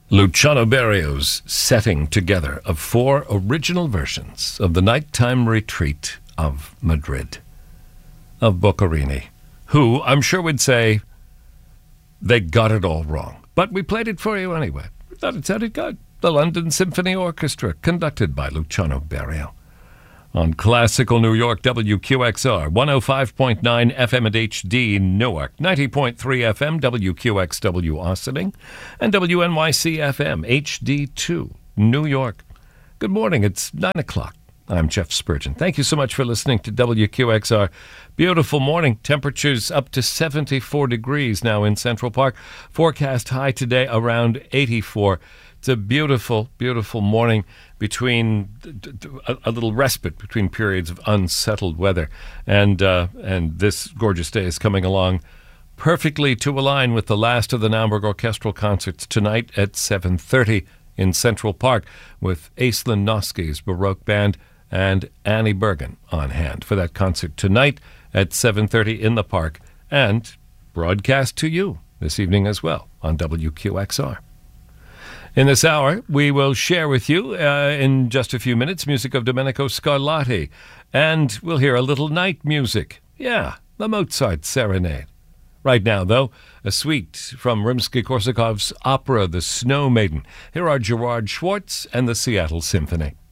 Luciano Berrio's setting together of 4 original versions of the Nighttime Retreat of Madrid, of Boccherini, who I'm sure would say they got it all wrong. But we played it for you anyway. We thought it sounded good. The London Symphony Orchestra, conducted by Luciano Berio. On Classical New York, WQXR, 105.9 FM and HD Newark, 90.3 FM, WQXW Austining, and WNYC FM, HD2 New York. Good morning, it's 9 o'clock. I'm Jeff Spurgeon. Thank you so much for listening to WQXR. Beautiful morning. Temperatures up to 74 degrees now in Central Park. Forecast high today around 84. It's a beautiful, beautiful morning between a little respite between periods of unsettled weather. And this gorgeous day is coming along perfectly to align with the last of the Naumburg Orchestral Concerts tonight at 7:30 in Central Park with Aislinn Noski's Baroque Band and Annie Bergen on hand for that concert tonight at 7:30 in the park and broadcast to you this evening as well on WQXR. In this hour, we will share with you, in just a few minutes, music of Domenico Scarlatti. And we'll hear a little night music. Yeah, the Mozart Serenade. Right now, though, a suite from Rimsky-Korsakov's opera, The Snow Maiden. Here are Gerard Schwartz and the Seattle Symphony.